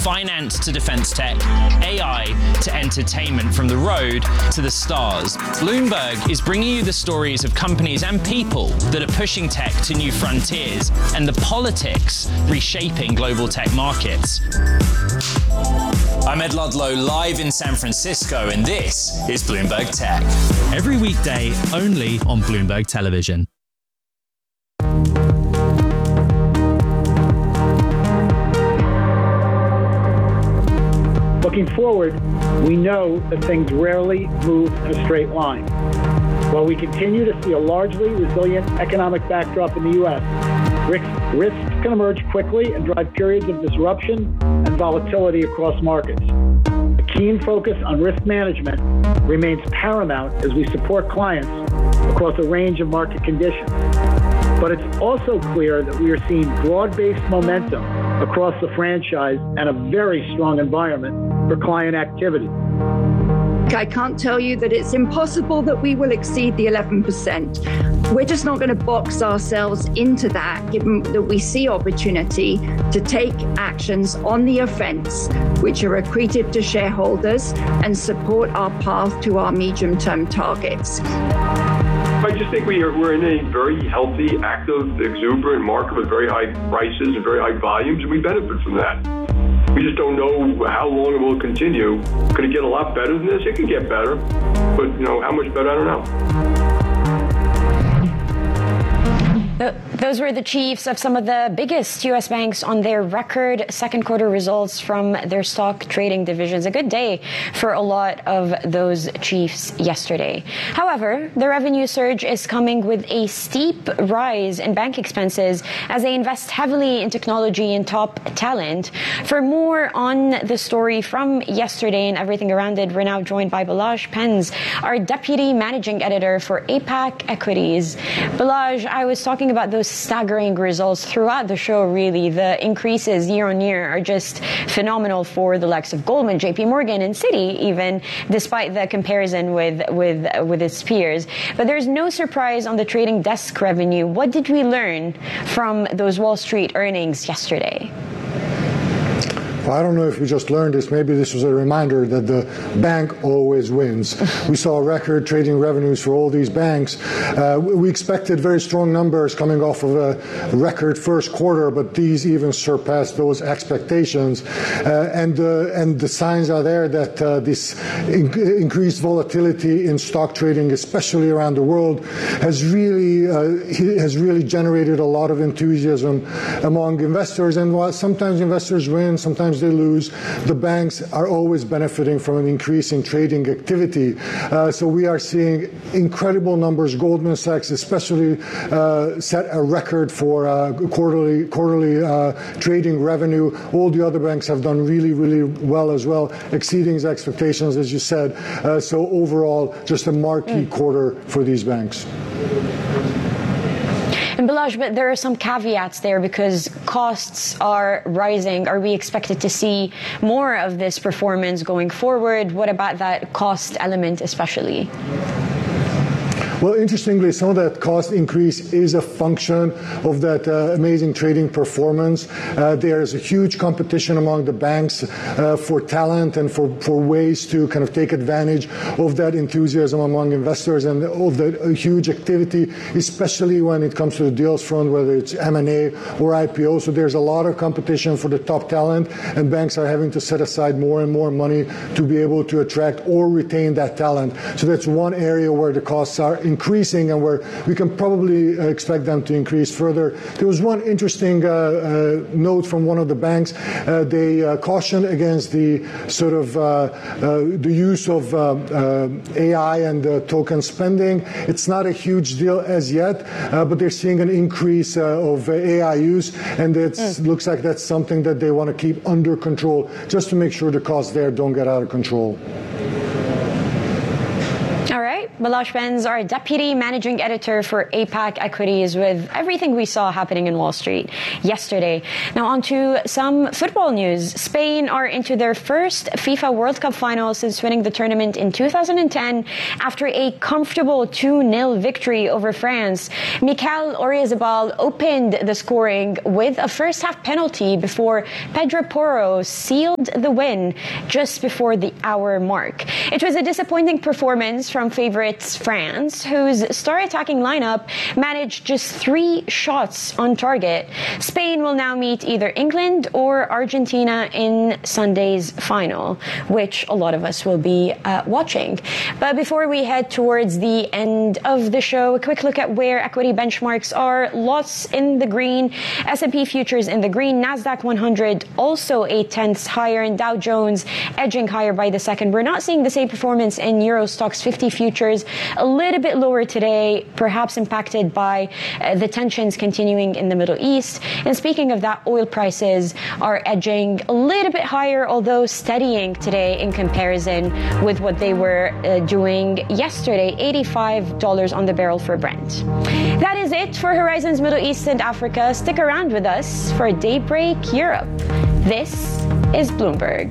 finance to defense tech, AI to entertainment, from the road to the stars. Bloomberg is bringing you the stories of companies and people that are pushing tech to new frontiers and the politics reshaping global tech markets. I'm Ed Ludlow, live in San Francisco, and this is Bloomberg Tech. Every weekday, only on Bloomberg Television. Looking forward, we know that things rarely move in a straight line. While we continue to see a largely resilient economic backdrop in the U.S., risks can emerge quickly and drive periods of disruption and volatility across markets. A keen focus on risk management remains paramount as we support clients across a range of market conditions. But it's also clear that we are seeing broad-based momentum across the franchise and a very strong environment for client activity. I can't tell you that it's impossible that we will exceed the 11%. We're just not going to box ourselves into that, given that we see opportunity to take actions on the offense, which are accretive to shareholders and support our path to our medium-term targets. I just think we're in a very healthy, active, exuberant market with very high prices and very high volumes, and we benefit from that. We just don't know how long it will continue. Could it get a lot better than this? It could get better, but how much better, I don't know. Those were the chiefs of some of the biggest U.S. banks on their record second quarter results from their stock trading divisions. A good day for a lot of those chiefs yesterday. However, the revenue surge is coming with a steep rise in bank expenses as they invest heavily in technology and top talent. For more on the story from yesterday and everything around it, we're now joined by Balazs Penz, our deputy managing editor for APAC Equities. Balazs, I was talking about those staggering results throughout the show, really. The increases year on year are just phenomenal for the likes of Goldman, JP Morgan, and Citi, even despite the comparison with its peers. But there's no surprise on the trading desk revenue. What did we learn from those Wall Street earnings yesterday? Well, I don't know if we just learned this. Maybe this was a reminder that the bank always wins. We saw record trading revenues for all these banks. We expected very strong numbers coming off of a record first quarter, but these even surpassed those expectations. And the signs are there that this increased volatility in stock trading, especially around the world, has really generated a lot of enthusiasm among investors. And while sometimes investors win, sometimes they lose, the banks are always benefiting from an increase in trading activity. So we are seeing incredible numbers. Goldman Sachs especially set a record for quarterly trading revenue. All the other banks have done really, really well as well, exceeding expectations, as you said. So overall, just a marquee quarter for these banks. And Balazs, but there are some caveats there because costs are rising. Are we expected to see more of this performance going forward? What about that cost element especially? Well, interestingly, some of that cost increase is a function of that amazing trading performance. There's a huge competition among the banks for talent and for ways to kind of take advantage of that enthusiasm among investors and of the huge activity, especially when it comes to the deals front, whether it's M&A or IPO. So there's a lot of competition for the top talent, and banks are having to set aside more and more money to be able to attract or retain that talent. So that's one area where the costs are increasing and where we can probably expect them to increase further. There was one interesting note from one of the banks. They cautioned against the sort of the use of AI and token spending. It's not a huge deal as yet, but they're seeing an increase of AI use, and it looks like that's something that they want to keep under control just to make sure the costs there don't get out of control. All right. Balazs Benz, our deputy managing editor for APAC Equities, with everything we saw happening in Wall Street yesterday. Now on to some football news. Spain are into their first FIFA World Cup final since winning the tournament in 2010 after a comfortable 2-0 victory over France. Mikel Oyarzabal opened the scoring with a first-half penalty before Pedro Porro sealed the win just before the hour mark. It was a disappointing performance from favourites France, whose star-attacking lineup managed just 3 shots on target. Spain will now meet either England or Argentina in Sunday's final, which a lot of us will be watching. But before we head towards the end of the show, a quick look at where equity benchmarks are. Lots in the green. S&P futures in the green. Nasdaq 100 also 0.8 higher, and Dow Jones edging higher by the second. We're not seeing the same performance in Euro Stoxx 50 futures. A little bit lower today, perhaps impacted by the tensions continuing in the Middle East. And speaking of that, oil prices are edging a little bit higher, although steadying today in comparison with what they were doing yesterday, $85 on the barrel for Brent. That is it for Horizons Middle East and Africa. Stick around with us for Daybreak Europe. This is Bloomberg.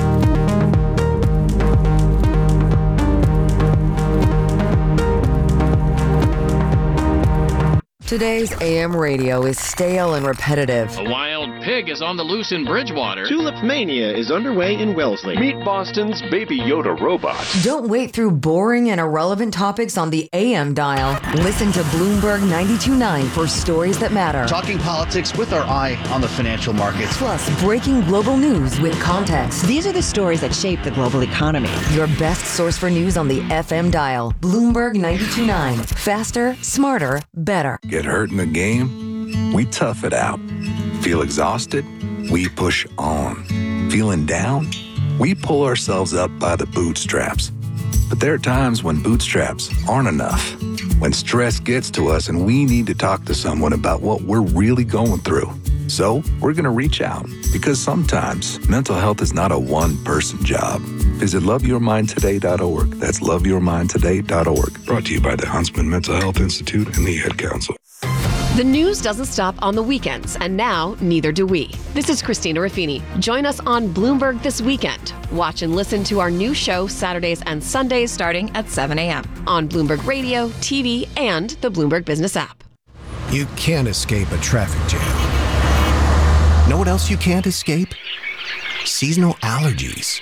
Today's AM radio is stale and repetitive. A wild pig is on the loose in Bridgewater. Tulip Mania is underway in Wellesley. Meet Boston's Baby Yoda robot. Don't wait through boring and irrelevant topics on the AM dial. Listen to Bloomberg 92.9 for stories that matter. Talking politics with our eye on the financial markets. Plus, breaking global news with context. These are the stories that shape the global economy. Your best source for news on the FM dial. Bloomberg 92.9. Faster, smarter, better. Get hurt in the game? We tough it out. Feel exhausted? We push on. Feeling down? We pull ourselves up by the bootstraps. But there are times when bootstraps aren't enough. When stress gets to us and we need to talk to someone about what we're really going through. So we're going to reach out, because sometimes mental health is not a one-person job. Visit loveyourmindtoday.org. That's loveyourmindtoday.org. Brought to you by the Huntsman Mental Health Institute and the Ad Council. The news doesn't stop on the weekends, and now neither do we. This is Christina Ruffini. Join us on Bloomberg This Weekend. Watch and listen to our new show Saturdays and Sundays starting at 7 a.m. on Bloomberg Radio, TV, and the Bloomberg Business app. You can't escape a traffic jam. Know what else you can't escape? Seasonal allergies.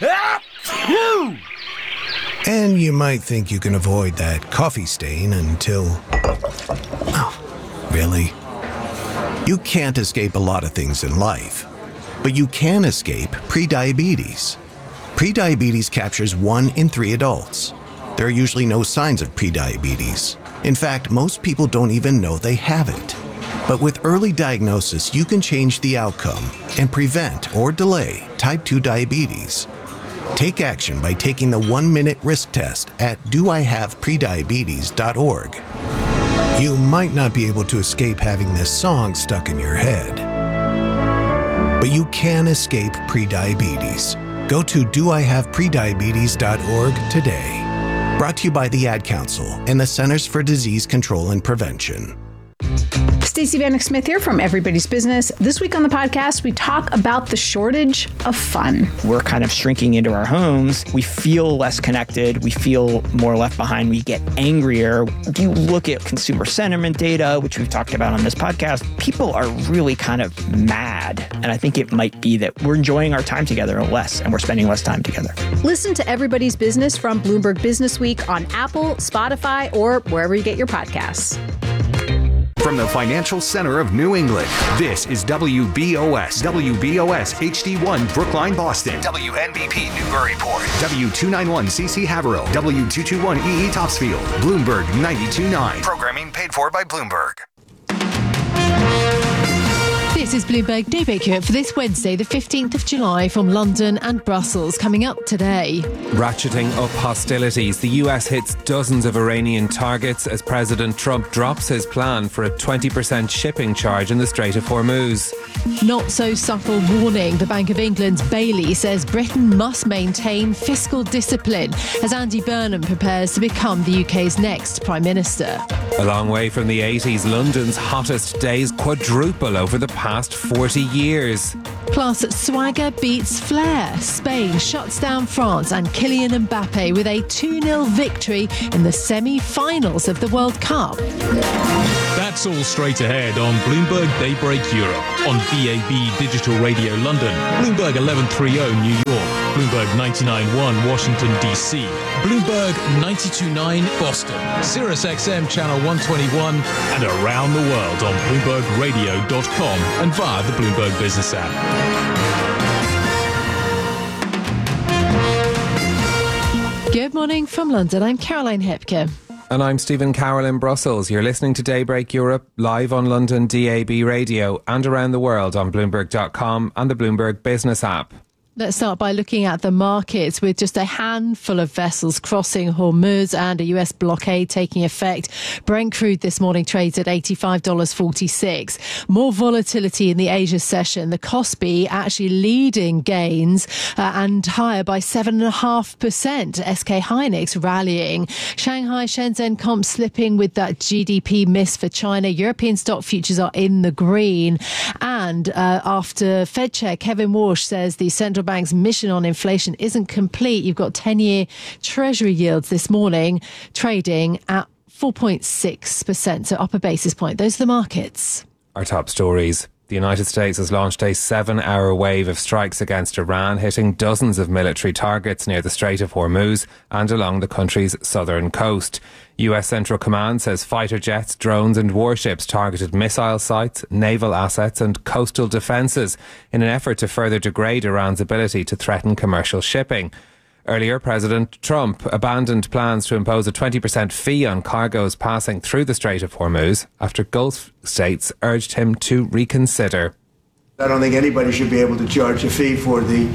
And you might think you can avoid that coffee stain until... Oh, really? You can't escape a lot of things in life, but you can escape prediabetes. Prediabetes captures 1 in 3 adults. There are usually no signs of prediabetes. In fact, most people don't even know they have it. But with early diagnosis, you can change the outcome and prevent or delay type 2 diabetes. Take action by taking the 1-minute risk test at doihaveprediabetes.org. You might not be able to escape having this song stuck in your head, but you can escape prediabetes. Go to doihaveprediabetes.org today. Brought to you by the Ad Council and the Centers for Disease Control and Prevention. Stacey Vanek Smith here from Everybody's Business. This week on the podcast, we talk about the shortage of fun. We're kind of shrinking into our homes. We feel less connected. We feel more left behind. We get angrier. You look at consumer sentiment data, which we've talked about on this podcast. People are really kind of mad. And I think it might be that we're enjoying our time together less and we're spending less time together. Listen to Everybody's Business from Bloomberg Business Week on Apple, Spotify, or wherever you get your podcasts. From the financial center of New England, this is WBOS. WBOS HD1 Brookline, Boston. WNBP Newburyport. W291CC Haverhill. W221EE Topsfield. Bloomberg 92.9. Programming paid for by Bloomberg. This is Bloomberg Daybreak Europe for this Wednesday, the 15th of July, from London and Brussels. Coming up today. Ratcheting up hostilities. The US hits dozens of Iranian targets as President Trump drops his plan for a 20% shipping charge in the Strait of Hormuz. Not so subtle warning. The Bank of England's Bailey says Britain must maintain fiscal discipline as Andy Burnham prepares to become the UK's next Prime Minister. A long way from the 80s, London's hottest days quadruple over the past 40 years. Plus, swagger beats flair. Spain shuts down France and Kylian Mbappe with a 2-0 victory in the semi-finals of the World Cup. That's all straight ahead on Bloomberg Daybreak Europe, on DAB Digital Radio London, Bloomberg 1130 New York, Bloomberg 99.1 Washington DC, Bloomberg 92.9 Boston, Sirius XM Channel 121, and around the world on BloombergRadio.com and via the Bloomberg Business app. Good morning from London. I'm Caroline Hepke. And I'm Stephen Carroll in Brussels. You're listening to Daybreak Europe live on London DAB Radio and around the world on Bloomberg.com and the Bloomberg Business app. Let's start by looking at the markets with just a handful of vessels crossing Hormuz and a US blockade taking effect. Brent crude this morning trades at $85.46. More volatility in the Asia session. The Kospi actually leading gains and higher by 7.5%. SK Hynix rallying. Shanghai Shenzhen comp slipping with that GDP miss for China. European stock futures are in the green. And after Fed Chair Kevin Warsh says the central bank's mission on inflation isn't complete, you've got 10-year Treasury yields this morning trading at 4.6%, so up a basis point. Those are the markets. Our top stories. The United States has launched a 7-hour wave of strikes against Iran, hitting dozens of military targets near the Strait of Hormuz and along the country's southern coast. US Central Command says fighter jets, drones and warships targeted missile sites, naval assets and coastal defences in an effort to further degrade Iran's ability to threaten commercial shipping. Earlier, President Trump abandoned plans to impose a 20% fee on cargoes passing through the Strait of Hormuz after Gulf states urged him to reconsider. I don't think anybody should be able to charge a fee for the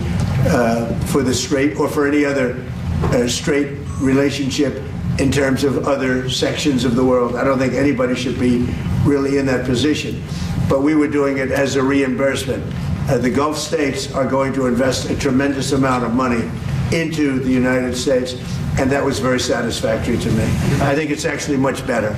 strait or for any other strait relationship in terms of other sections of the world. I don't think anybody should be really in that position. But we were doing it as a reimbursement. The Gulf states are going to invest a tremendous amount of money into the United States, and that was very satisfactory to me. I think it's actually much better.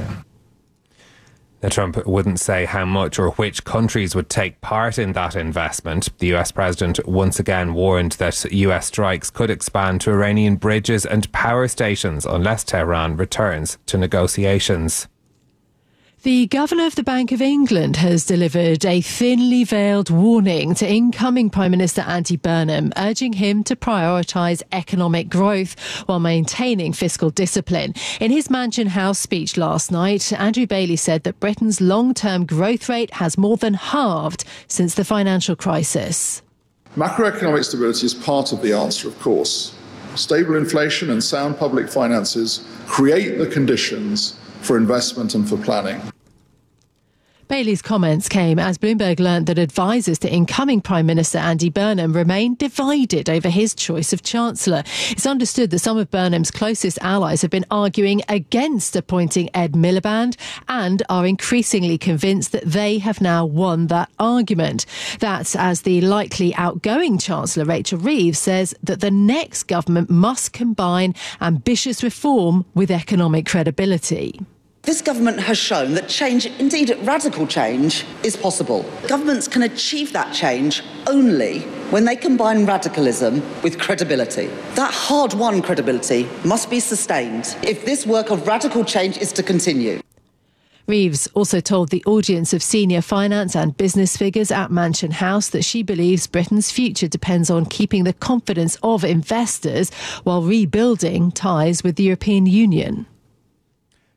Now, Trump wouldn't say how much or which countries would take part in that investment. The US president once again warned that US strikes could expand to Iranian bridges and power stations unless Tehran returns to negotiations. The Governor of the Bank of England has delivered a thinly veiled warning to incoming Prime Minister Andy Burnham, urging him to prioritise economic growth while maintaining fiscal discipline. In his Mansion House speech last night, Andrew Bailey said that Britain's long-term growth rate has more than halved since the financial crisis. Macroeconomic stability is part of the answer, of course. Stable inflation and sound public finances create the conditions for investment and for planning. Bailey's comments came as Bloomberg learnt that advisers to incoming Prime Minister Andy Burnham remain divided over his choice of Chancellor. It's understood that some of Burnham's closest allies have been arguing against appointing Ed Miliband and are increasingly convinced that they have now won that argument. That's as the likely outgoing Chancellor, Rachel Reeves, says that the next government must combine ambitious reform with economic credibility. This government has shown that change, indeed radical change, is possible. Governments can achieve that change only when they combine radicalism with credibility. That hard-won credibility must be sustained if this work of radical change is to continue. Reeves also told the audience of senior finance and business figures at Mansion House that she believes Britain's future depends on keeping the confidence of investors while rebuilding ties with the European Union.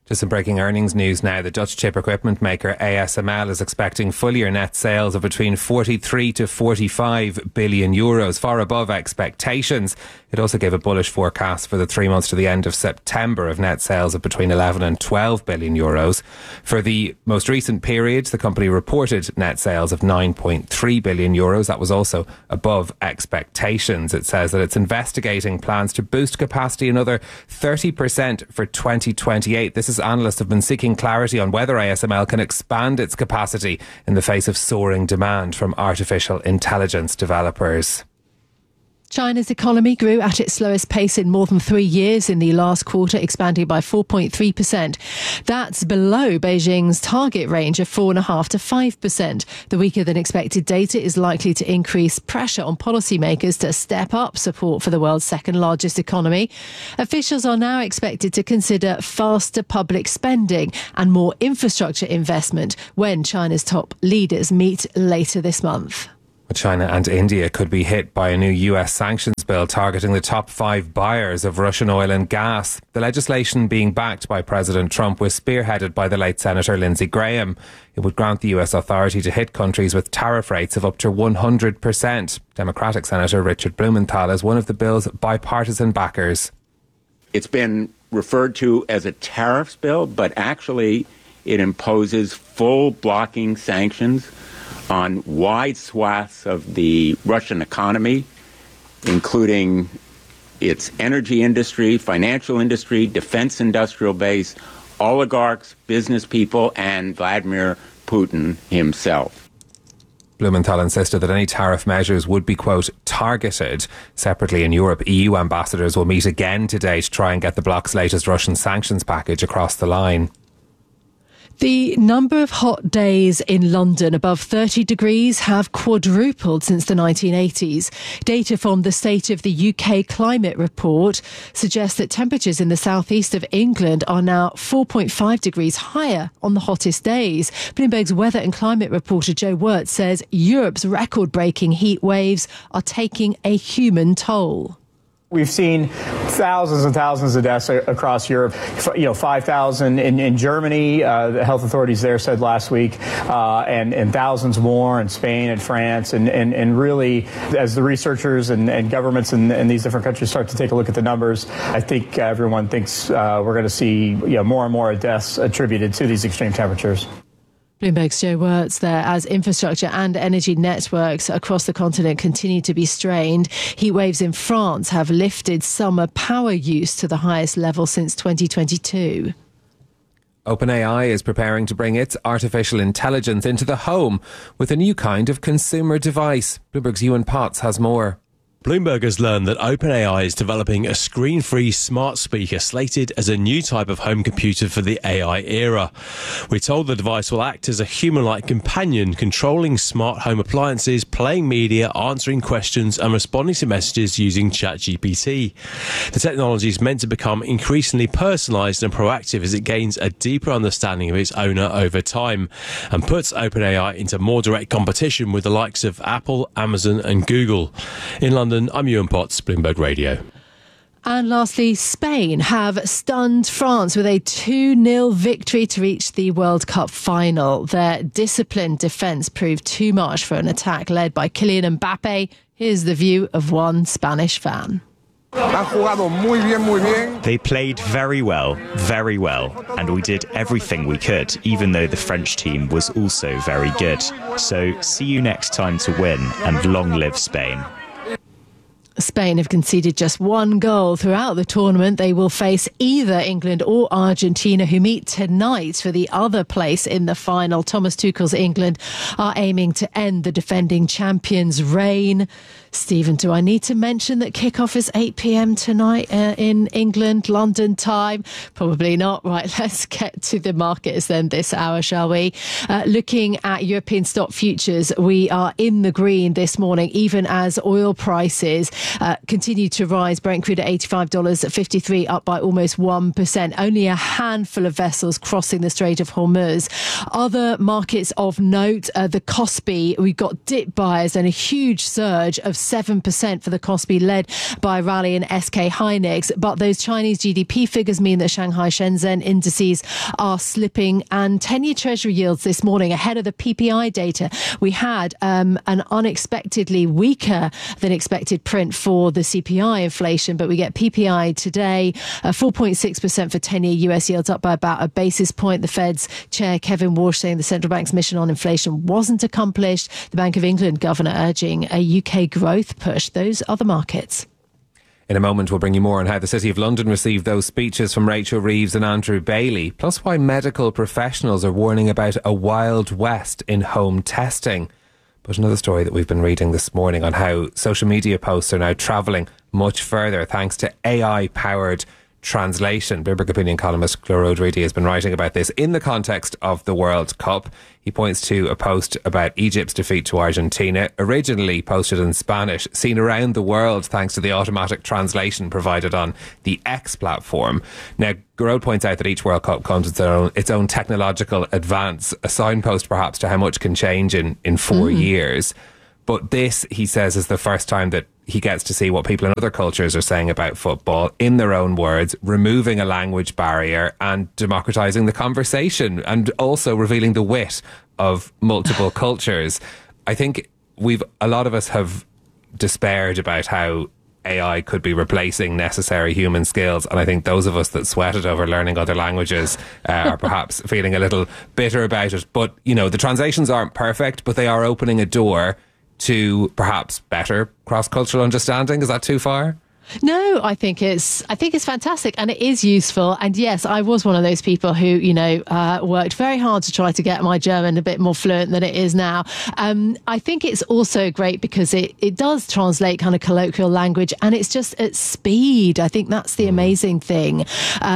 Just some breaking earnings news now. The Dutch chip equipment maker ASML is expecting full-year net sales of between 43 to 45 billion euros, far above expectations. It also gave a bullish forecast for the 3 months to the end of September of net sales of between 11 and 12 billion euros. For the most recent period, the company reported net sales of 9.3 billion euros. That was also above expectations. It says that it's investigating plans to boost capacity another 30% for 2028. This is analysts have been seeking clarity on whether ASML can expand its capacity in the face of soaring demand from artificial intelligence developers. China's economy grew at its slowest pace in more than 3 years in the last quarter, expanding by 4.3%. That's below Beijing's target range of 4.5% to 5%. The weaker than expected data is likely to increase pressure on policymakers to step up support for the world's second largest economy. Officials are now expected to consider faster public spending and more infrastructure investment when China's top leaders meet later this month. China and India could be hit by a new US sanctions bill targeting the top 5 buyers of Russian oil and gas. The legislation, being backed by President Trump, was spearheaded by the late Senator Lindsey Graham. It would grant the US authority to hit countries with tariff rates of up to 100%. Democratic Senator Richard Blumenthal is one of the bill's bipartisan backers. It's been referred to as a tariffs bill, but actually it imposes full blocking sanctions on wide swaths of the Russian economy, including its energy industry, financial industry, defense industrial base, oligarchs, business people, and Vladimir Putin himself. Blumenthal insisted that any tariff measures would be, quote, targeted. Separately in Europe, EU ambassadors will meet again today to try and get the bloc's latest Russian sanctions package across the line. The number of hot days in London above 30 degrees have quadrupled since the 1980s. Data from the State of the UK Climate Report suggests that temperatures in the southeast of England are now 4.5 degrees higher on the hottest days. Bloomberg's weather and climate reporter Joe Wirtz says Europe's record-breaking heat waves are taking a human toll. We've seen thousands and thousands of deaths across Europe. 5,000 in Germany, the health authorities there said last week, and thousands more in Spain and France. And really, as the researchers and governments in these different countries start to take a look at the numbers, I think everyone thinks we're going to see more and more deaths attributed to these extreme temperatures. Bloomberg's Joe Wirtz there. As infrastructure and energy networks across the continent continue to be strained, heat waves in France have lifted summer power use to the highest level since 2022. OpenAI is preparing to bring its artificial intelligence into the home with a new kind of consumer device. Bloomberg's Ewan Potts has more. Bloomberg has learned that OpenAI is developing a screen-free smart speaker slated as a new type of home computer for the AI era. We're told the device will act as a human-like companion, controlling smart home appliances, playing media, answering questions and responding to messages using ChatGPT. The technology is meant to become increasingly personalised and proactive as it gains a deeper understanding of its owner over time and puts OpenAI into more direct competition with the likes of Apple, Amazon and Google. In London, I'm Ewan Potts, Bloomberg Radio. And lastly, Spain have stunned France with a 2-0 victory to reach the World Cup final. Their disciplined defence proved too much for an attack led by Kylian Mbappe. Here's the view of one Spanish fan. They played very well, and we did everything we could, even though the French team was also very good. So see you next time to win, and long live Spain. Spain have conceded just one goal throughout the tournament. They will face either England or Argentina, who meet tonight for the other place in the final. Thomas Tuchel's England are aiming to end the defending champions' reign. Stephen, do I need to mention that kickoff is 8 p.m. tonight in England, London time? Probably not. Right, let's get to the markets then this hour, shall we? Looking at European stock futures, we are in the green this morning, even as oil prices continued to rise. Brent crude at $85.53, up by almost 1%. Only a handful of vessels crossing the Strait of Hormuz. Other markets of note, the Kospi, we've got dip buyers and a huge surge of 7% for the Kospi, led by a rally in SK Hynix. But those Chinese GDP figures mean that Shanghai Shenzhen indices are slipping, and 10-year Treasury yields this morning ahead of the PPI data. We had an unexpectedly weaker than expected print for the CPI inflation, but we get PPI today, 4.6% for 10-year US yields, up by about a basis point. The Fed's chair, Kevin Walsh, saying the central bank's mission on inflation wasn't accomplished. The Bank of England governor urging a UK growth push. Those other markets. In a moment, we'll bring you more on how the City of London received those speeches from Rachel Reeves and Andrew Bailey, plus why medical professionals are warning about a wild west in home testing. But another story that we've been reading this morning on how social media posts are now travelling much further thanks to AI-powered translation. Bloomberg opinion columnist Glorod Reedy has been writing about this in the context of the World Cup. He points to a post about Egypt's defeat to Argentina, originally posted in Spanish, seen around the world thanks to the automatic translation provided on the X platform. Now, Glorod points out that each World Cup comes with its own technological advance, a signpost perhaps to how much can change in 4 years. But this, he says, is the first time that he gets to see what people in other cultures are saying about football in their own words, removing a language barrier and democratising the conversation, and also revealing the wit of multiple cultures. I think a lot of us have despaired about how AI could be replacing necessary human skills, and I think those of us that sweated over learning other languages are perhaps feeling a little bitter about it. But, you know, the translations aren't perfect, but they are opening a door to perhaps better cross-cultural understanding. Is that too far? No, I think it's fantastic, and it is useful. And yes, I was one of those people who, worked very hard to try to get my German a bit more fluent than it is now. I think it's also great because it does translate kind of colloquial language, and it's just at speed. I think that's the amazing thing.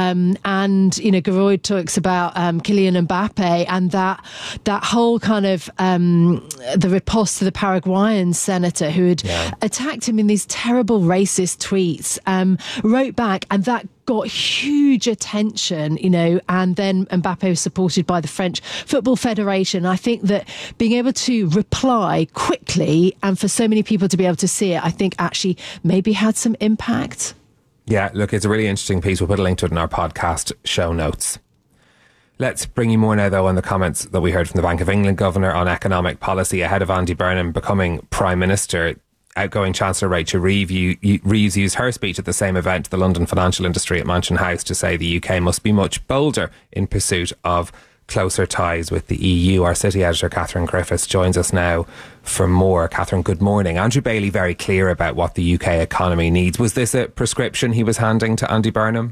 Geroid talks about Kylian Mbappe and that whole kind of the riposte to the Paraguayan senator who had attacked him in these terrible racist tweets. Wrote back, and that got huge attention, and then Mbappe was supported by the French Football Federation. I think that being able to reply quickly and for so many people to be able to see it, I think actually maybe had some impact. Yeah, look, it's a really interesting piece. We'll put a link to it in our podcast show notes. Let's bring you more now, though, on the comments that we heard from the Bank of England governor on economic policy ahead of Andy Burnham becoming Prime Minister. Outgoing Chancellor Rachel Reeves used her speech at the same event to the London financial industry at Mansion House to say the UK must be much bolder in pursuit of closer ties with the EU. Our city editor, Catherine Griffiths, joins us now for more. Catherine, good morning. Andrew Bailey very clear about what the UK economy needs. Was this a prescription he was handing to Andy Burnham?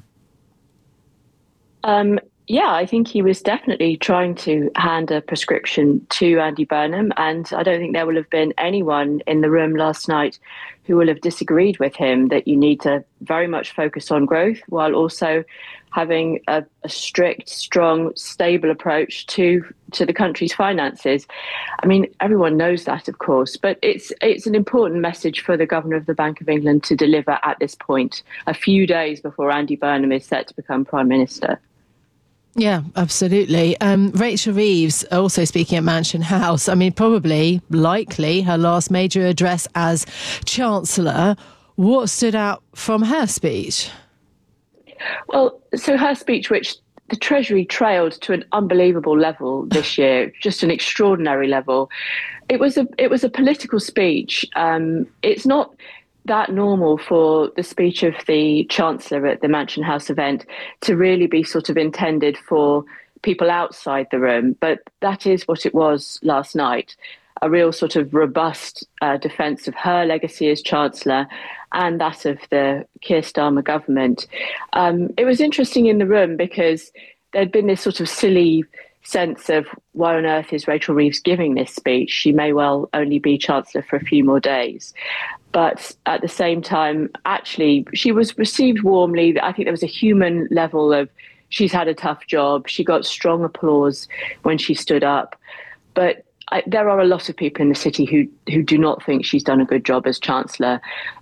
Yeah, I think he was definitely trying to hand a prescription to Andy Burnham, and I don't think there will have been anyone in the room last night who will have disagreed with him that you need to very much focus on growth while also having a strict, strong, stable approach to the country's finances. I mean, everyone knows that, of course, but it's an important message for the Governor of the Bank of England to deliver at this point, a few days before Andy Burnham is set to become Prime Minister. Yeah, absolutely. Rachel Reeves also speaking at Mansion House. I mean, likely her last major address as Chancellor. What stood out from her speech? Well, so her speech, which the Treasury trailed to an unbelievable level this year, just an extraordinary level. It was a political speech. It's not that normal for the speech of the Chancellor at the Mansion House event to really be sort of intended for people outside the room. But that is what it was last night, a real sort of robust defence of her legacy as Chancellor and that of the Keir Starmer government. It was interesting in the room because there'd been this sort of silly sense of why on earth is Rachel Reeves giving this speech? She may well only be Chancellor for a few more days. But at the same time, actually, she was received warmly. I think there was a human level of she's had a tough job. She got strong applause when she stood up. But there are a lot of people in the city who do not think she's done a good job as Chancellor.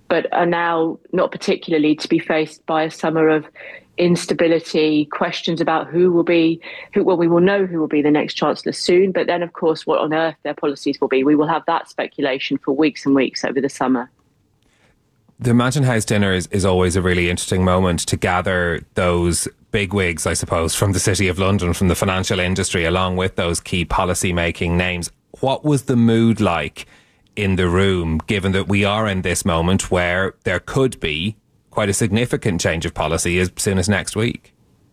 but are now not particularly to be faced by a summer of instability, questions about we will know who will be the next Chancellor soon, but then, of course, what on earth their policies will be. We will have that speculation for weeks and weeks over the summer. The Mansion House dinner is always a really interesting moment to gather those bigwigs, I suppose, from the City of London, from the financial industry, along with those key policy-making names. What was the mood like in the room, given that we are in this moment where there could be quite a significant change of policy as soon as next week?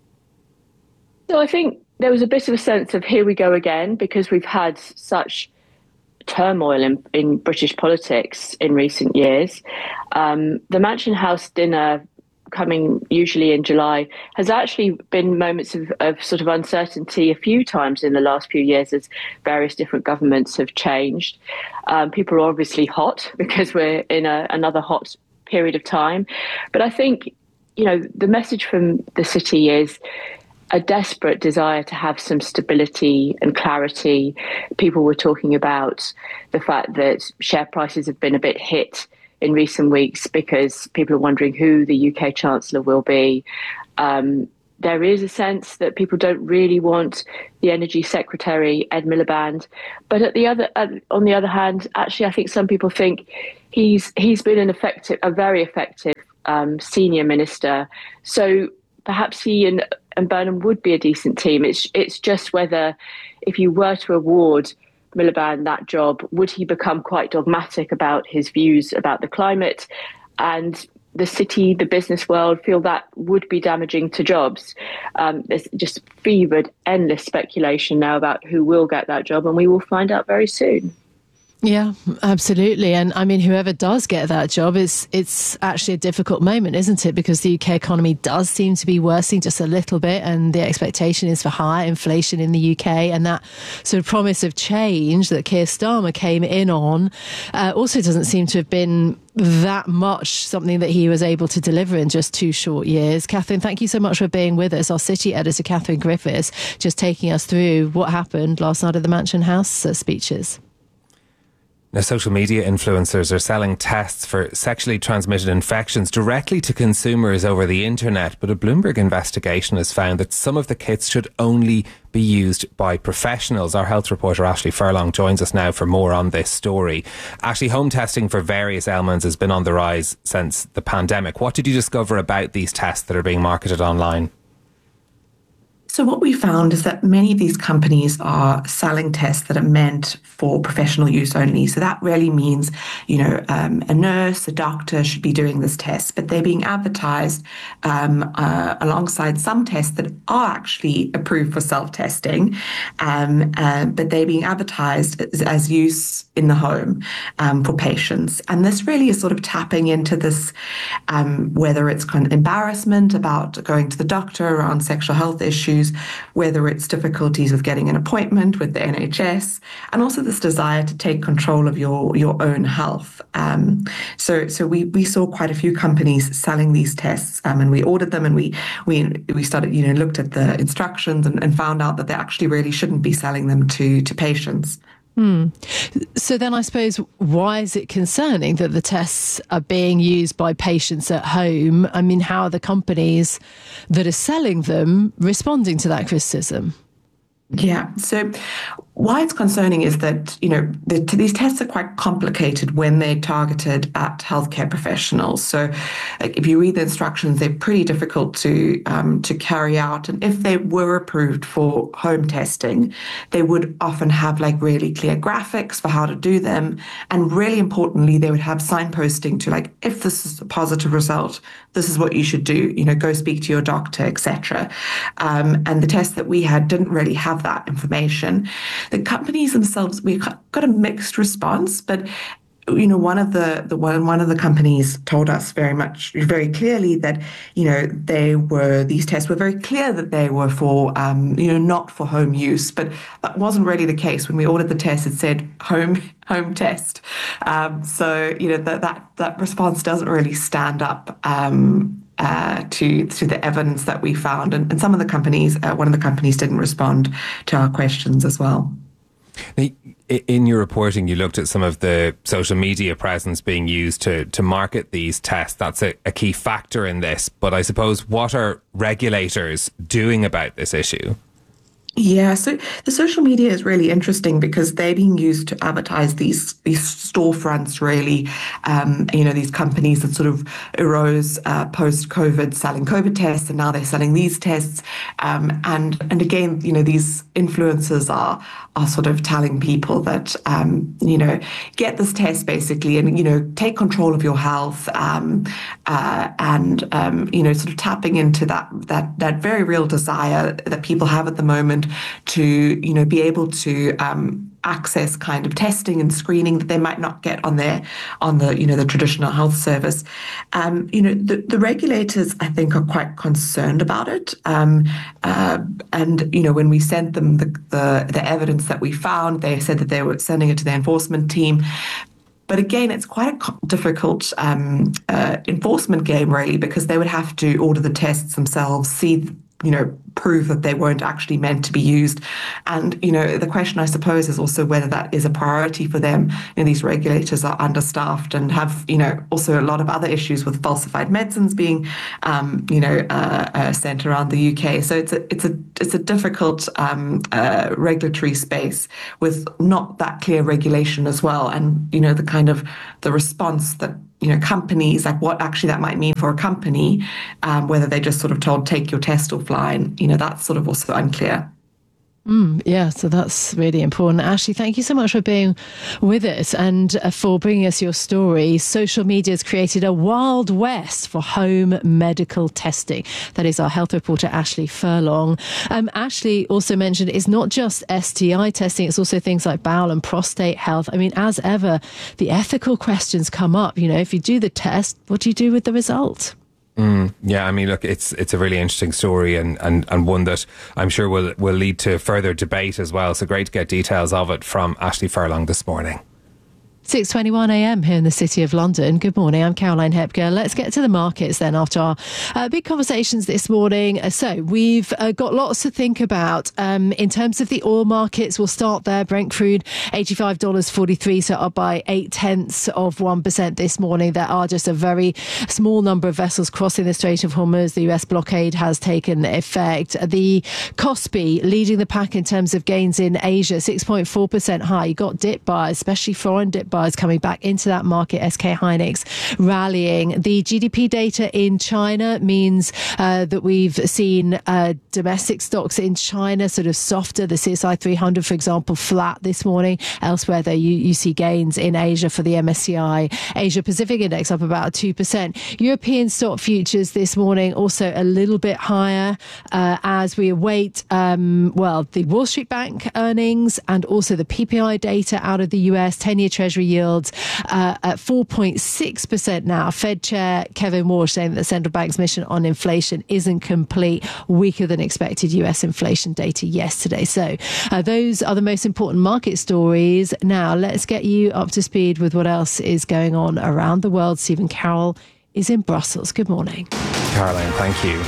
So I think there was a bit of a sense of here we go again, because we've had such turmoil in British politics in recent years. The Mansion House dinner, coming usually in July, has actually been moments of sort of uncertainty a few times in the last few years as various different governments have changed. People are obviously hot because we're in another hot period of time. But I think, the message from the city is a desperate desire to have some stability and clarity. People were talking about the fact that share prices have been a bit hit in recent weeks because people are wondering who the UK Chancellor will be. There is a sense that people don't really want the Energy Secretary, Ed Miliband. But on the other hand, actually, I think some people think he's been a very effective senior minister. So perhaps he and Burnham would be a decent team. It's just whether, if you were to award Miliband that job, would he become quite dogmatic about his views about the climate? And the city, the business world feel that would be damaging to jobs. There's just fevered, endless speculation now about who will get that job, and we will find out very soon. Yeah, absolutely. And I mean, whoever does get that job, it's actually a difficult moment, isn't it? Because the UK economy does seem to be worsening just a little bit, and the expectation is for higher inflation in the UK. And that sort of promise of change that Keir Starmer came in on also doesn't seem to have been that much something that he was able to deliver in just 2 short years. Catherine, thank you so much for being with us. Our city editor, Catherine Griffiths, just taking us through what happened last night at the Mansion House speeches. Now, social media influencers are selling tests for sexually transmitted infections directly to consumers over the internet, but a Bloomberg investigation has found that some of the kits should only be used by professionals. Our health reporter Ashley Furlong joins us now for more on this story. Ashley, home testing for various ailments has been on the rise since the pandemic. What did you discover about these tests that are being marketed online? So what we found is that many of these companies are selling tests that are meant for professional use only. So that really means, a nurse, a doctor should be doing this test, but they're being advertised alongside some tests that are actually approved for self-testing, but they're being advertised as use in the home for patients. And this really is sort of tapping into this, whether it's kind of embarrassment about going to the doctor around sexual health issues, whether it's difficulties with getting an appointment with the NHS, and also this desire to take control of your own health. So we saw quite a few companies selling these tests, and we ordered them, and we started, looked at the instructions and found out that they actually really shouldn't be selling them to patients. So then I suppose, why is it concerning that the tests are being used by patients at home? I mean, how are the companies that are selling them responding to that criticism? Yeah. So why it's concerning is that, these tests are quite complicated when they're targeted at healthcare professionals. So if you read the instructions, they're pretty difficult to carry out. And if they were approved for home testing, they would often have really clear graphics for how to do them. And really importantly, they would have signposting to if this is a positive result, this is what you should do, go speak to your doctor, etc. And the tests that we had didn't really have that information. The companies themselves, we got a mixed response, but one of the companies told us very clearly that these tests were very clear that they were for not for home use, but that wasn't really the case. When we ordered the test, it said home test. So that response doesn't really stand up to the evidence that we found, and some of the companies, one of the companies didn't respond to our questions as well. In your reporting, you looked at some of the social media presence being used to market these tests. That's a key factor in this. But I suppose, what are regulators doing about this issue? Yeah, so the social media is really interesting because they're being used to advertise these storefronts, really. These companies that sort of arose post-COVID, selling COVID tests, and now they're selling these tests. And again, these influencers are sort of telling people that get this test basically, and take control of your health, and sort of tapping into that very real desire that people have at the moment to be able to access kind of testing and screening that they might not get on the traditional health service. The regulators, I think, are quite concerned about it. And when we sent them the evidence that we found, they said that they were sending it to the enforcement team. But again, it's quite a difficult enforcement game, really, because they would have to order the tests themselves, see prove that they weren't actually meant to be used. And, the question, I suppose, is also whether that is a priority for them. These regulators are understaffed and have, also a lot of other issues with falsified medicines being, sent around the UK. So it's a difficult regulatory space with not that clear regulation as well. And, the kind of the response that companies, like what actually that might mean for a company, whether they just sort of told, take your test offline, that's sort of also unclear. Yeah, so that's really important. Ashley, thank you so much for being with us and for bringing us your story. Social media has created a wild west for home medical testing. That is our health reporter, Ashley Furlong. Ashley also mentioned it's not just STI testing, it's also things like bowel and prostate health. I mean, as ever, the ethical questions come up. If you do the test, what do you do with the result? Yeah, I mean, look, it's a really interesting story and one that I'm sure will lead to further debate as well. So great to get details of it from Ashley Furlong this morning. 6:21 a.m. here in the City of London. Good morning, I'm Caroline Hepker. Let's get to the markets then after our big conversations this morning. So we've got lots to think about. In terms of the oil markets, we'll start there. Brent crude, $85.43, so up by 0.8% this morning. There are just a very small number of vessels crossing the Strait of Hormuz. The US blockade has taken effect. The Kospi leading the pack in terms of gains in Asia, 6.4% high. You got dip buyers, especially foreign dip buyers coming back into that market. SK Hynix rallying. The GDP data in China means that we've seen domestic stocks in China sort of softer. The CSI 300, for example, flat this morning. Elsewhere, though, you see gains in Asia for the MSCI Asia Pacific Index up about 2%. European stock futures this morning also a little bit higher as we await, the Wall Street Bank earnings and also the PPI data out of the US. 10-year Treasury yields at 4.6% now. Fed Chair Kevin Warsh saying that the central bank's mission on inflation isn't complete. Weaker than expected US inflation data yesterday. So those are the most important market stories. Now let's get you up to speed with what else is going on around the world. Stephen Carroll is in Brussels. Good morning. Caroline, thank you.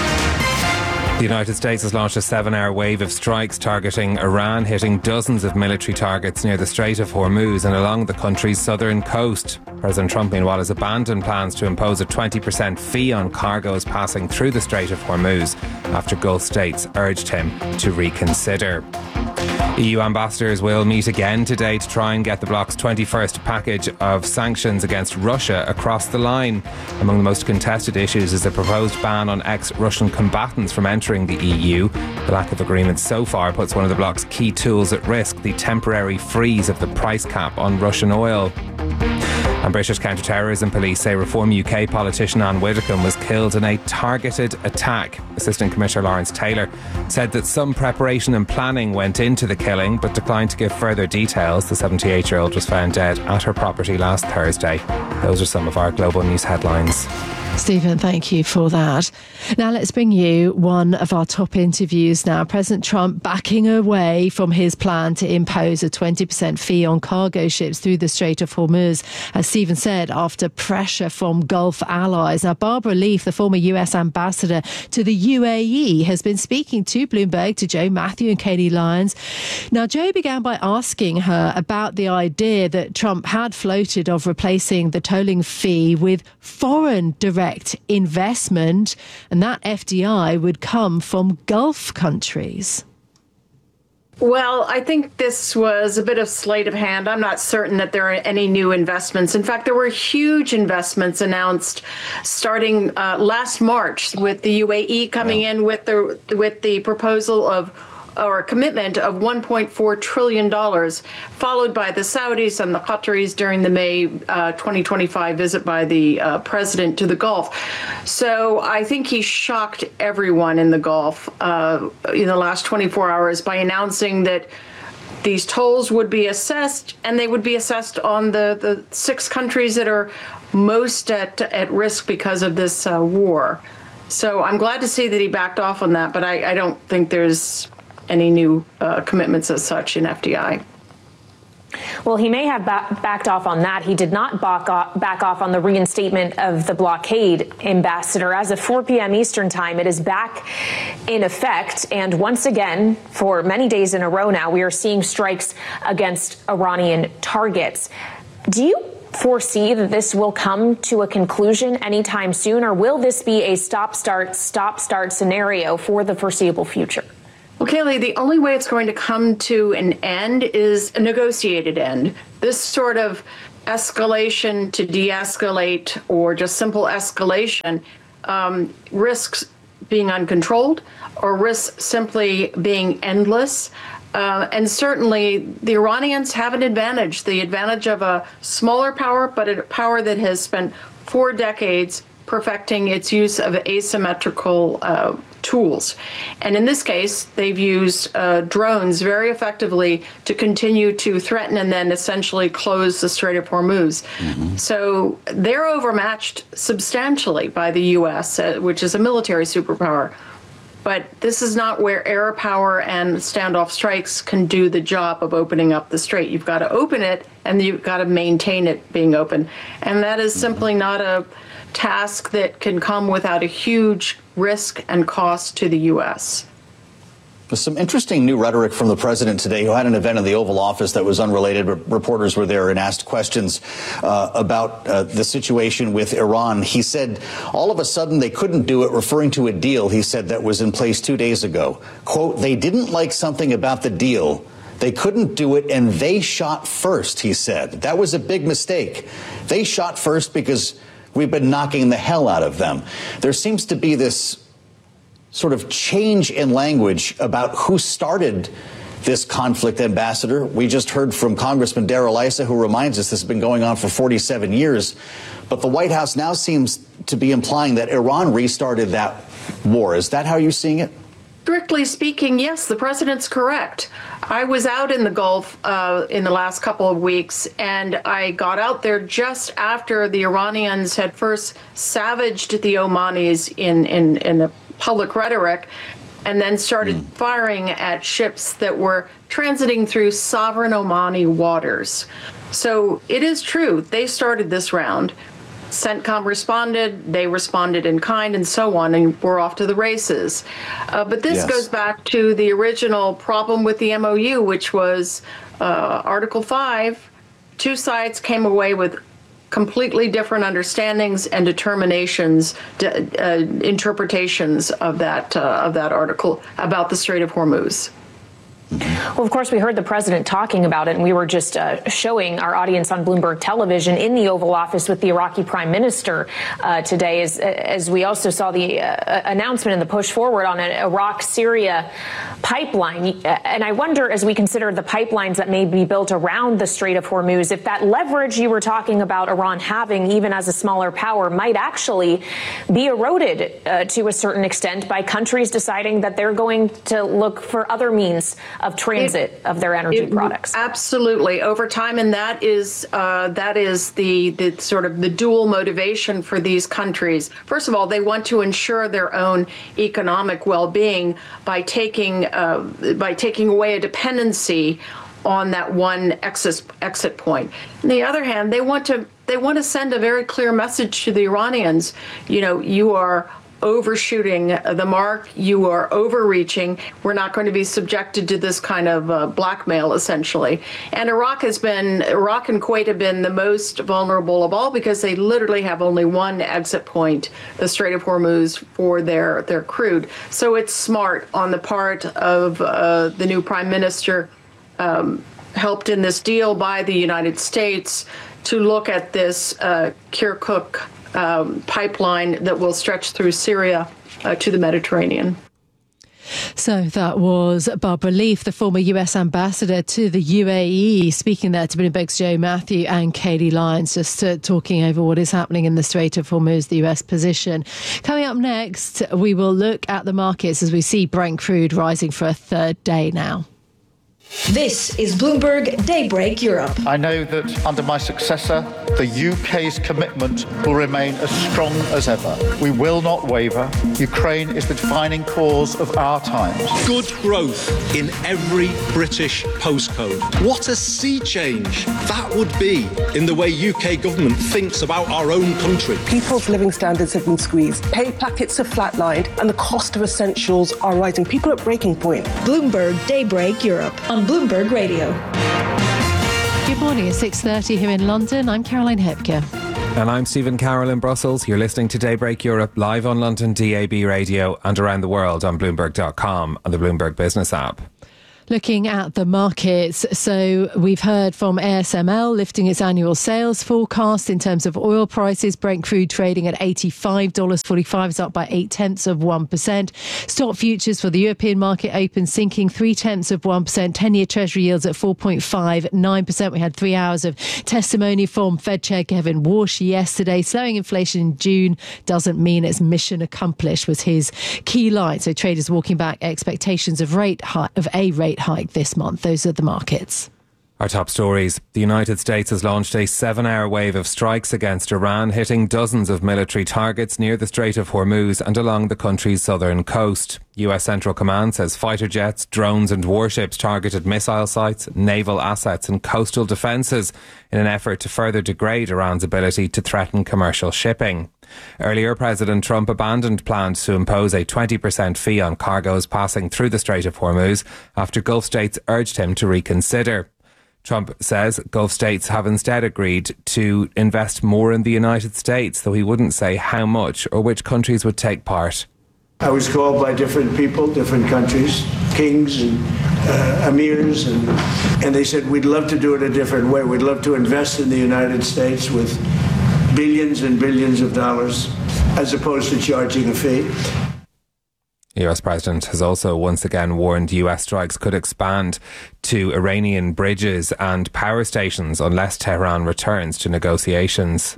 The United States has launched a 7-hour wave of strikes targeting Iran, hitting dozens of military targets near the Strait of Hormuz and along the country's southern coast. President Trump, meanwhile, has abandoned plans to impose a 20% fee on cargoes passing through the Strait of Hormuz after Gulf states urged him to reconsider. EU ambassadors will meet again today to try and get the bloc's 21st package of sanctions against Russia across the line. Among the most contested issues is the proposed ban on ex-Russian combatants from entering the EU. The lack of agreement so far puts one of the bloc's key tools at risk, the temporary freeze of the price cap on Russian oil. And British counter-terrorism police say Reform UK politician Anne Widdecombe was killed in a targeted attack. Assistant Commissioner Lawrence Taylor said that some preparation and planning went into the killing, but declined to give further details. The 78-year-old was found dead at her property last Thursday. Those are some of our global news headlines. Stephen, thank you for that. Now let's bring you one of our top interviews now. President Trump backing away from his plan to impose a 20% fee on cargo ships through the Strait of Hormuz, as Stephen said, after pressure from Gulf allies. Now, Barbara Leaf, the former US ambassador to the UAE, has been speaking to Bloomberg, to Joe Matthew and Katie Lyons. Now, Joe began by asking her about the idea that Trump had floated of replacing the tolling fee with foreign direct investment, and that FDI would come from Gulf countries. Well, I think this was a bit of sleight of hand. I'm not certain that there are any new investments. In fact, there were huge investments announced starting last March, with the UAE coming in with the proposal of, or a commitment of $1.4 trillion, followed by the Saudis and the Qataris during the May 2025 visit by the president to the Gulf. So I think he shocked everyone in the Gulf in the last 24 hours by announcing that these tolls would be assessed, and they would be assessed on the 6 countries that are most at risk because of this war. So I'm glad to see that he backed off on that, but I don't think there's any new commitments as such in FDI. Well, he may have backed off on that. He did not back off on the reinstatement of the blockade, Ambassador. As of 4 p.m. Eastern time, it is back in effect. And once again, for many days in a row now, we are seeing strikes against Iranian targets. Do you foresee that this will come to a conclusion anytime soon, or will this be a stop-start scenario for the foreseeable future? Well, Kaylee, the only way it's going to come to an end is a negotiated end. This sort of escalation to de-escalate, or just simple escalation, risks being uncontrolled, or risks simply being endless. And certainly the Iranians have an advantage, the advantage of a smaller power, but a power that has spent 4 decades perfecting its use of asymmetrical tools. And in this case, they've used drones very effectively to continue to threaten and then essentially close the Strait of Hormuz. Mm-hmm. So they're overmatched substantially by the U.S., which is a military superpower. But this is not where air power and standoff strikes can do the job of opening up the strait. You've got to open it, and you've got to maintain it being open. And that is simply not a task that can come without a huge risk and cost to the U.S. There's some interesting new rhetoric from the president today, who had an event in the Oval Office that was unrelated. Reporters were there and asked questions about the situation with Iran. He said all of a sudden they couldn't do it, referring to a deal, he said, that was in place 2 days ago. Quote, they didn't like something about the deal. They couldn't do it, and they shot first, he said. That was a big mistake. They shot first because we've been knocking the hell out of them. There seems to be this sort of change in language about who started this conflict, Ambassador. We just heard from Congressman Darrell Issa, who reminds us this has been going on for 47 years. But the White House now seems to be implying that Iran restarted that war. Is that how you're seeing it? Strictly speaking, yes, the president's correct. I was out in the Gulf in the last couple of weeks, and I got out there just after the Iranians had first savaged the Omanis in the public rhetoric, and then started firing at ships that were transiting through sovereign Omani waters. So it is true, they started this round. CENTCOM responded, they responded in kind, and so on, and we're off to the races. But this goes back to the original problem with the MOU, which was Article 5. 2 sides came away with completely different understandings and determinations, interpretations of that article about the Strait of Hormuz. Well, of course, we heard the president talking about it, and we were just showing our audience on Bloomberg Television in the Oval Office with the Iraqi prime minister today, as we also saw the announcement and the push forward on an Iraq-Syria pipeline. And I wonder, as we consider the pipelines that may be built around the Strait of Hormuz, if that leverage you were talking about Iran having, even as a smaller power, might actually be eroded to a certain extent by countries deciding that they're going to look for other means of transit of their energy products. Absolutely, over time, and that is the sort of the dual motivation for these countries. First of all, they want to ensure their own economic well-being by taking away a dependency on that one exit point. On the other hand, they want to send a very clear message to the Iranians. You are overshooting the mark, you are overreaching, we're not going to be subjected to this kind of blackmail, essentially. And Iraq and Kuwait have been the most vulnerable of all because they literally have only one exit point, the Strait of Hormuz, for their crude. So it's smart on the part of the new prime minister, helped in this deal by the United States, to look at this Kirkuk pipeline that will stretch through Syria to the Mediterranean. So that was Barbara Leaf, the former US ambassador to the UAE, speaking there to Bloomberg's Joe Matthew and Katie Lyons, just talking over what is happening in the Strait of Hormuz, the US position. Coming up next, we will look at the markets as we see Brent crude rising for a third day now. This is Bloomberg Daybreak Europe. I know that under my successor, the UK's commitment will remain as strong as ever. We will not waver. Ukraine is the defining cause of our times. Good growth in every British postcode. What a sea change that would be in the way UK government thinks about our own country. People's living standards have been squeezed. Pay packets have flatlined and the cost of essentials are rising. People are at breaking point. Bloomberg Daybreak Europe on Bloomberg Radio. Good morning, it's 6:30 here in London. I'm Caroline Hepker. And I'm Stephen Carroll in Brussels. You're listening to Daybreak Europe live on London DAB radio and around the world on Bloomberg.com and the Bloomberg Business app. Looking at the markets, so we've heard from ASML lifting its annual sales forecast in terms of oil prices. Brent crude trading at $85.45 is up by 0.8%. Stock futures for the European market open sinking 0.3%. 10-year Treasury yields at 4.59%. We had 3 hours of testimony from Fed Chair Kevin Warsh yesterday. Slowing inflation in June doesn't mean it's mission accomplished, was his key line. So traders walking back expectations of a rate hike this month. Those are the markets. Our top stories. The United States has launched a 7-hour wave of strikes against Iran, hitting dozens of military targets near the Strait of Hormuz and along the country's southern coast. US Central Command says fighter jets, drones and warships targeted missile sites, naval assets and coastal defences in an effort to further degrade Iran's ability to threaten commercial shipping. Earlier, President Trump abandoned plans to impose a 20% fee on cargoes passing through the Strait of Hormuz after Gulf states urged him to reconsider. Trump says Gulf states have instead agreed to invest more in the United States, though he wouldn't say how much or which countries would take part. I was called by different people, different countries, kings and emirs, and they said, we'd love to do it a different way. We'd love to invest in the United States with billions and billions of dollars as opposed to charging a fee. The US President has also once again warned US strikes could expand to Iranian bridges and power stations unless Tehran returns to negotiations.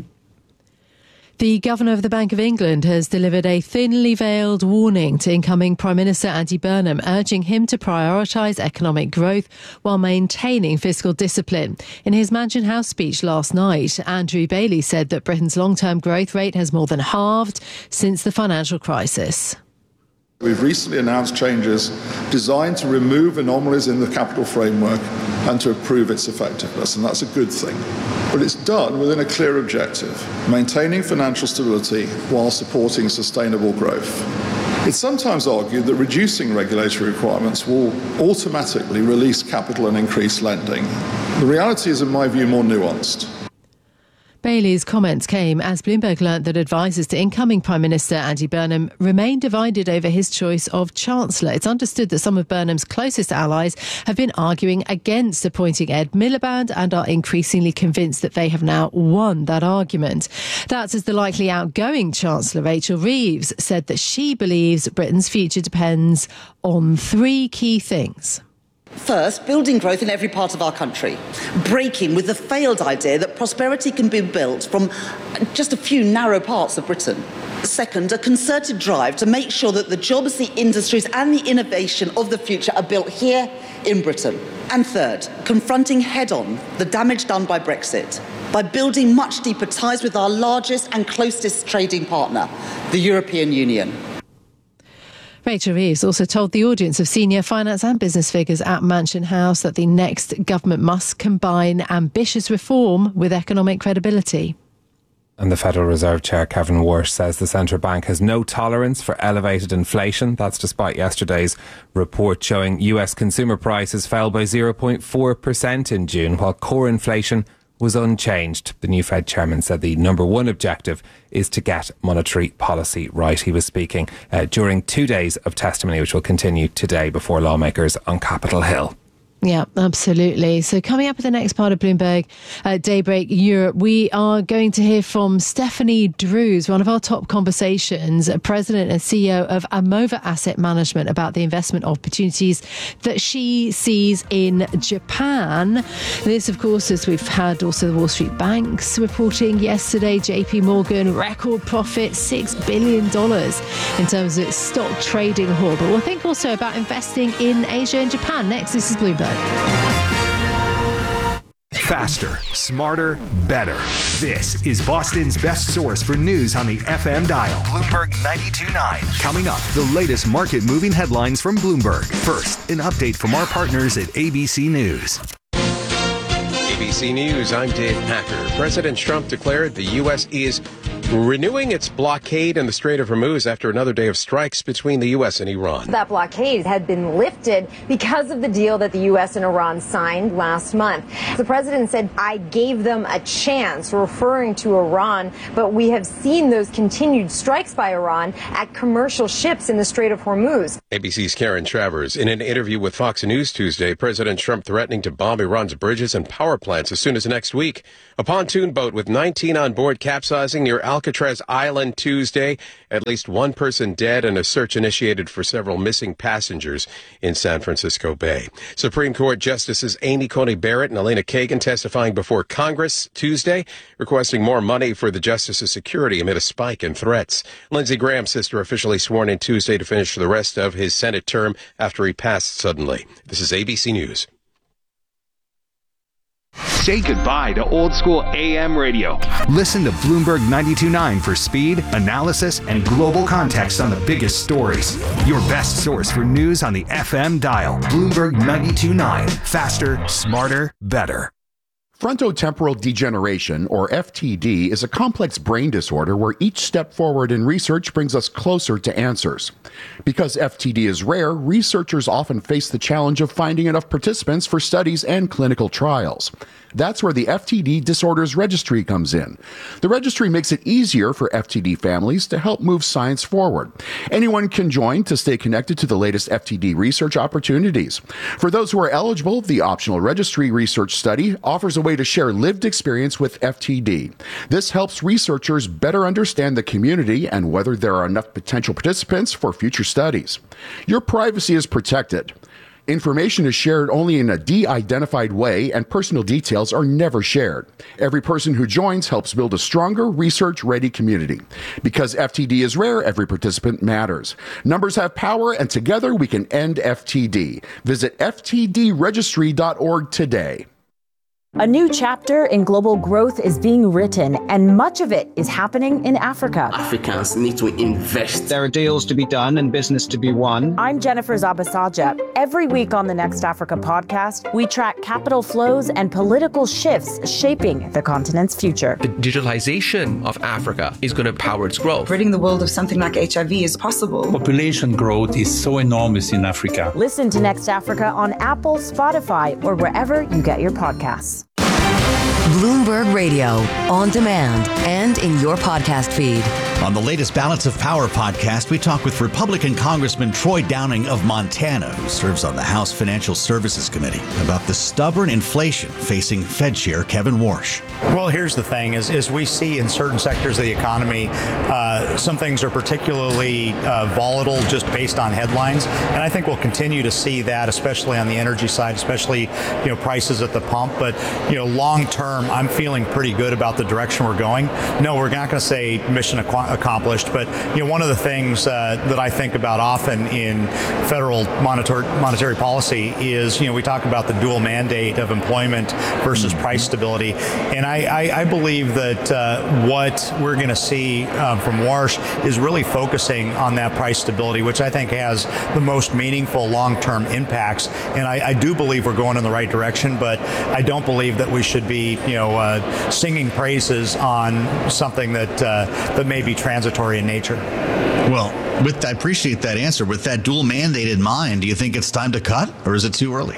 The Governor of the Bank of England has delivered a thinly veiled warning to incoming Prime Minister Andy Burnham, urging him to prioritise economic growth while maintaining fiscal discipline. In his Mansion House speech last night, Andrew Bailey said that Britain's long-term growth rate has more than halved since the financial crisis. We've recently announced changes designed to remove anomalies in the capital framework and to improve its effectiveness, and that's a good thing. But it's done within a clear objective: maintaining financial stability while supporting sustainable growth. It's sometimes argued that reducing regulatory requirements will automatically release capital and increase lending. The reality is, in my view, more nuanced. Bailey's comments came as Bloomberg learnt that advisers to incoming Prime Minister Andy Burnham remain divided over his choice of Chancellor. It's understood that some of Burnham's closest allies have been arguing against appointing Ed Miliband and are increasingly convinced that they have now won that argument. That's as the likely outgoing Chancellor, Rachel Reeves, said that she believes Britain's future depends on 3 key things. First, building growth in every part of our country, breaking with the failed idea that prosperity can be built from just a few narrow parts of Britain. Second, a concerted drive to make sure that the jobs, the industries and the innovation of the future are built here in Britain. And third, confronting head-on the damage done by Brexit by building much deeper ties with our largest and closest trading partner, the European Union. Rachel Reeves also told the audience of senior finance and business figures at Mansion House that the next government must combine ambitious reform with economic credibility. And the Federal Reserve Chair, Kevin Warsh, says the central bank has no tolerance for elevated inflation. That's despite yesterday's report showing US consumer prices fell by 0.4% in June, while core inflation was unchanged. The new Fed chairman said the number one objective is to get monetary policy right. He was speaking during 2 days of testimony, which will continue today before lawmakers on Capitol Hill. Yeah, absolutely. So coming up at the next part of Bloomberg Daybreak Europe, we are going to hear from Stephanie Drews, one of our top conversations, President and CEO of Amova Asset Management, about the investment opportunities that she sees in Japan. This, of course, as we've had also the Wall Street banks reporting yesterday, JP Morgan, record profit, $6 billion in terms of its stock trading haul. But we'll think also about investing in Asia and Japan. Next, this is Bloomberg. Faster, smarter, better. This is Boston's best source for news on the FM dial. Bloomberg 92.9. Coming up, the latest market-moving headlines from Bloomberg. First, an update from our partners at ABC News. ABC News, I'm Dave Packer. President Trump declared the U.S. is renewing its blockade in the Strait of Hormuz after another day of strikes between the U.S. and Iran. That blockade had been lifted because of the deal that the U.S. and Iran signed last month. The president said, I gave them a chance, referring to Iran, but we have seen those continued strikes by Iran at commercial ships in the Strait of Hormuz. ABC's Karen Travers. In an interview with Fox News Tuesday, President Trump threatening to bomb Iran's bridges and power plants as soon as next week. A pontoon boat with 19 on board capsizing near Alcatraz Island Tuesday. At least one person dead and a search initiated for several missing passengers in San Francisco Bay. Supreme Court Justices Amy Coney Barrett and Elena Kagan testifying before Congress Tuesday, requesting more money for the justices' security amid a spike in threats. Lindsey Graham's sister officially sworn in Tuesday to finish the rest of his Senate term after he passed suddenly. This is ABC News. Say goodbye to old school AM radio. Listen to Bloomberg 92.9 for speed, analysis, and global context on the biggest stories. Your best source for news on the FM dial. Bloomberg 92.9. Faster, smarter, better. Frontotemporal degeneration, or FTD, is a complex brain disorder where each step forward in research brings us closer to answers. Because FTD is rare, researchers often face the challenge of finding enough participants for studies and clinical trials. That's where the FTD Disorders Registry comes in. The registry makes it easier for FTD families to help move science forward. Anyone can join to stay connected to the latest FTD research opportunities. For those who are eligible, the optional registry research study offers a way to share lived experience with FTD. This helps researchers better understand the community and whether there are enough potential participants for future studies. Your privacy is protected. Information is shared only in a de-identified way, and personal details are never shared. Every person who joins helps build a stronger, research-ready community. Because FTD is rare, every participant matters. Numbers have power, and together we can end FTD. Visit ftdregistry.org today. A new chapter in global growth is being written, and much of it is happening in Africa. Africans need to invest. There are deals to be done and business to be won. I'm Jennifer Zabasaja. Every week on the Next Africa podcast, we track capital flows and political shifts shaping the continent's future. The digitalization of Africa is going to power its growth. Ridding the world of something like HIV is possible. Population growth is so enormous in Africa. Listen to Next Africa on Apple, Spotify, or wherever you get your podcasts. Bloomberg Radio, on demand and in your podcast feed. On the latest Balance of Power podcast, we talk with Republican Congressman Troy Downing of Montana, who serves on the House Financial Services Committee, about the stubborn inflation facing Fed Chair Kevin Warsh. Well, here's the thing, is we see in certain sectors of the economy, some things are particularly volatile just based on headlines. And I think we'll continue to see that, especially on the energy side, especially, prices at the pump. But, long term, I'm feeling pretty good about the direction we're going. No, we're not going to say mission accomplished. But, one of the things that I think about often in federal monetary policy is, we talk about the dual mandate of employment versus price stability. And I believe that what we're going to see from Warsh is really focusing on that price stability, which I think has the most meaningful long-term impacts. And I do believe we're going in the right direction, but I don't believe that we should be, singing praises on something that may be transitory in nature. Well, I appreciate that answer. With that dual mandate in mind, do you think it's time to cut, or is it too early?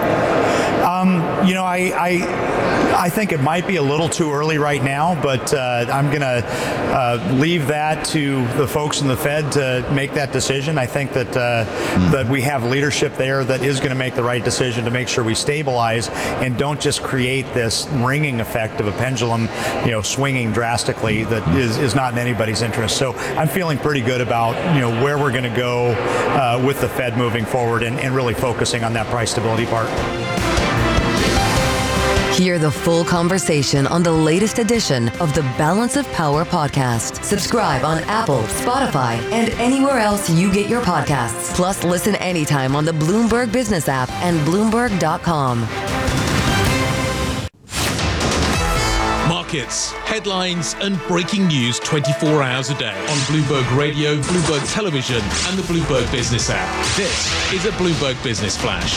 I think it might be a little too early right now, but I'm going to leave that to the folks in the Fed to make that decision. I think that that we have leadership there that is going to make the right decision to make sure we stabilize and don't just create this ringing effect of a pendulum, swinging drastically that is not in anybody's interest. So I'm feeling pretty good about, where we're going to go with the Fed moving forward and really focusing on that price stability part. Hear the full conversation on the latest edition of the Balance of Power podcast. Subscribe on Apple, Spotify, and anywhere else you get your podcasts. Plus, listen anytime on the Bloomberg Business app and Bloomberg.com. Markets, headlines, and breaking news 24 hours a day on Bloomberg Radio, Bloomberg Television, and the Bloomberg Business app. This is a Bloomberg Business Flash.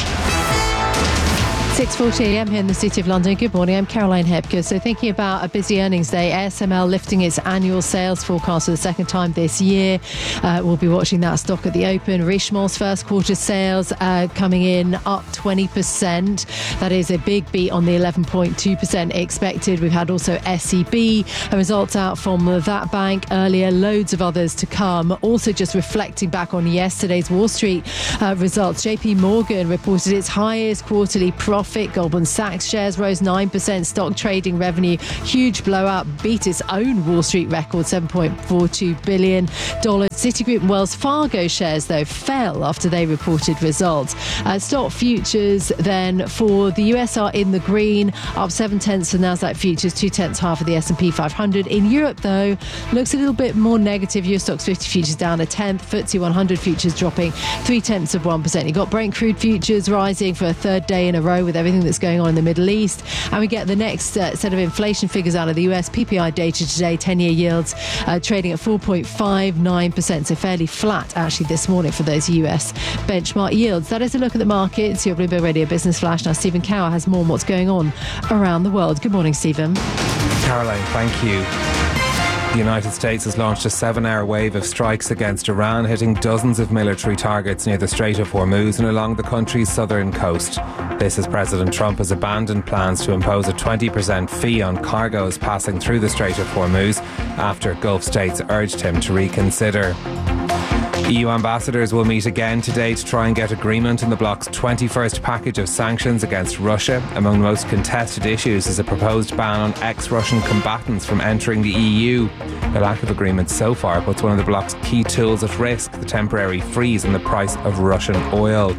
6:40 a.m. here in the City of London. Good morning, I'm Caroline Hepker. So thinking about a busy earnings day, ASML lifting its annual sales forecast for the second time this year. We'll be watching that stock at the open. Richemont's first quarter sales coming in up 20%. That is a big beat on the 11.2% expected. We've had also SEB, a result out from that bank earlier, loads of others to come. Also just reflecting back on yesterday's Wall Street results, JP Morgan reported its highest quarterly profit. Goldman Sachs shares rose 9%. Stock trading revenue, huge blowout, beat its own Wall Street record, $7.42 billion. Citigroup and Wells Fargo shares, though, fell after they reported results. Stock futures, then, for the US are in the green, up 0.7 for Nasdaq futures, 0.2 higher for the S&P 500. In Europe, though, looks a little bit more negative. US Stocks 50 futures down 0.1. FTSE 100 futures dropping 0.3%. You've got Brent crude futures rising for a third day in a row with everything that's going on in the Middle East. And we get the next set of inflation figures out of the US. PPI data today, 10-year yields trading at 4.59%, so fairly flat actually this morning for those US benchmark yields. That is a look at the markets. Your Bloomberg Radio Business Flash. Now Stephen Cower has more on what's going on around the world. Good morning, Stephen. Caroline, thank you. The United States has launched a 7-hour wave of strikes against Iran, hitting dozens of military targets near the Strait of Hormuz and along the country's southern coast. This as President Trump has abandoned plans to impose a 20% fee on cargoes passing through the Strait of Hormuz after Gulf states urged him to reconsider. EU ambassadors will meet again today to try and get agreement on the bloc's 21st package of sanctions against Russia. Among the most contested issues is a proposed ban on ex-Russian combatants from entering the EU. The lack of agreement so far puts one of the bloc's key tools at risk, the temporary freeze in the price of Russian oil.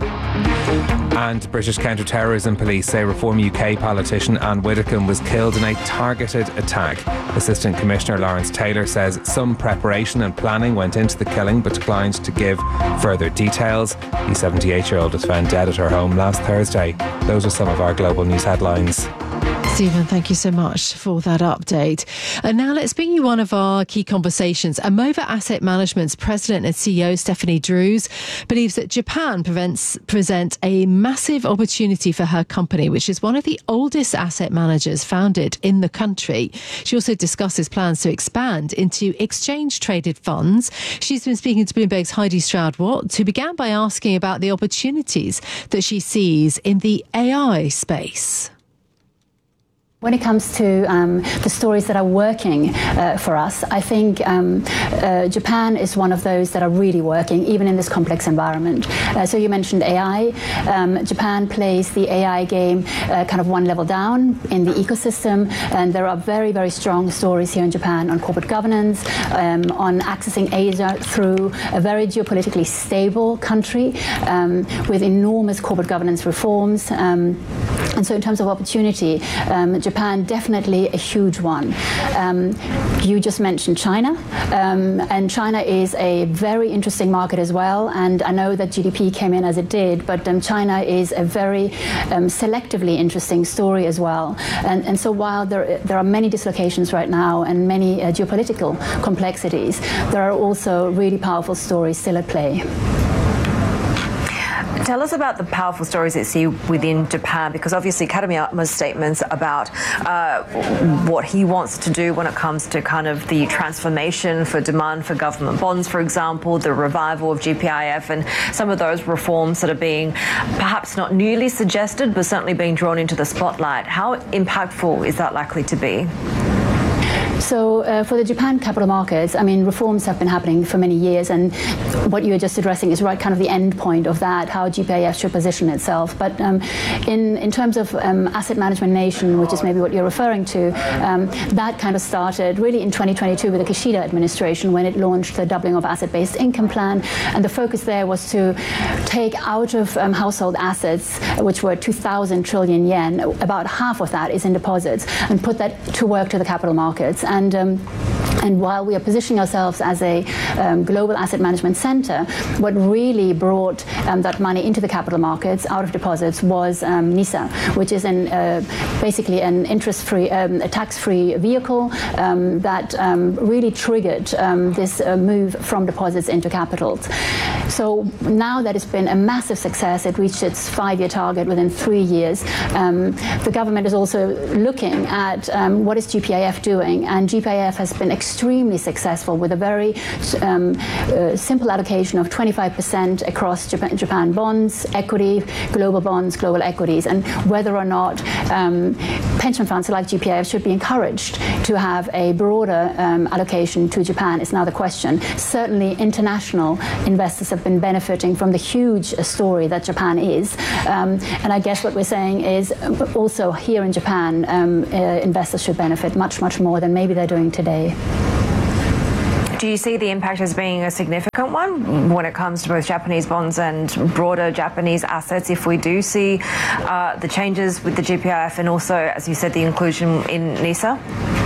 And British counter-terrorism police say Reform UK politician Anne Widdecombe was killed in a targeted attack. Assistant Commissioner Lawrence Taylor says some preparation and planning went into the killing but declined to give further details. The 78-year-old was found dead at her home last Thursday. Those are some of our global news headlines. Stephen, thank you so much for that update. And now let's bring you one of our key conversations. Amova Asset Management's president and CEO, Stephanie Drews, believes that Japan presents a massive opportunity for her company, which is one of the oldest asset managers founded in the country. She also discusses plans to expand into exchange-traded funds. She's been speaking to Bloomberg's Heidi Stroud-Watt, who began by asking about the opportunities that she sees in the AI space. When it comes to the stories that are working for us, I think Japan is one of those that are really working, even in this complex environment. So you mentioned AI. Japan plays the AI game kind of one level down in the ecosystem, and there are very, very strong stories here in Japan on corporate governance, on accessing Asia through a very geopolitically stable country with enormous corporate governance reforms. And so in terms of opportunity, Japan definitely a huge one. You just mentioned China, and China is a very interesting market as well. And I know that GDP came in as it did, but China is a very selectively interesting story as well. And so while there are many dislocations right now and many geopolitical complexities, there are also really powerful stories still at play. Tell us about the powerful stories that you see within Japan, because obviously Katayama's statements about what he wants to do when it comes to kind of the transformation for demand for government bonds, for example, the revival of GPIF and some of those reforms that are being perhaps not newly suggested, but certainly being drawn into the spotlight. How impactful is that likely to be? So for the Japan capital markets, I mean, reforms have been happening for many years, and what you were just addressing is right kind of the end point of that, how GPIF should position itself. But in terms of Asset Management Nation, which is maybe what you're referring to, that kind of started really in 2022 with the Kishida administration when it launched the doubling of asset-based income plan. And the focus there was to take out of household assets, which were 2,000 trillion yen, about half of that is in deposits, and put that to work to the capital markets. And while we are positioning ourselves as a global asset management center, what really brought that money into the capital markets out of deposits was NISA, which is basically an interest-free, a tax-free vehicle that really triggered this move from deposits into capitals. So now that it's been a massive success, it reached its 5-year target within 3 years. The government is also looking at what is GPIF doing, and GPIF has been extremely successful with a very simple allocation of 25% across Japan bonds, equity, global bonds, global equities, and whether or not pension funds like GPIF should be encouraged to have a broader allocation to Japan is now the question. Certainly international investors have been benefiting from the huge story that Japan is, and I guess what we're saying is also here in Japan investors should benefit much, much more than maybe they're doing today. Do you see the impact as being a significant one when it comes to both Japanese bonds and broader Japanese assets if we do see the changes with the GPIF and also, as you said, the inclusion in NISA?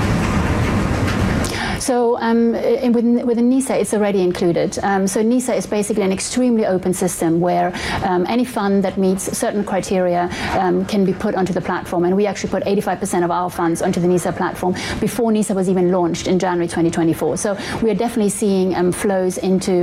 So within NISA, it's already included. So NISA is basically an extremely open system where any fund that meets certain criteria can be put onto the platform. And we actually put 85% of our funds onto the NISA platform before NISA was even launched in January 2024. So we are definitely seeing flows into